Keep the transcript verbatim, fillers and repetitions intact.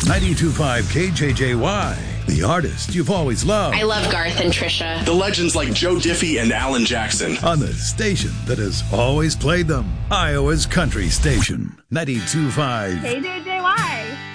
ninety-two point five K J J Y, the artist you've always loved. I love Garth and Trisha. The legends like Joe Diffie and Alan Jackson. On the station that has always played them. Iowa's country station, ninety-two point five K J J Y.